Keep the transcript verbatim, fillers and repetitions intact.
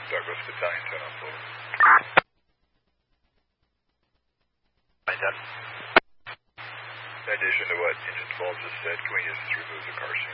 Douglas Battalion ten on over. Right, Doug. In addition to what Engine twelve just said, can we just remove the car seat?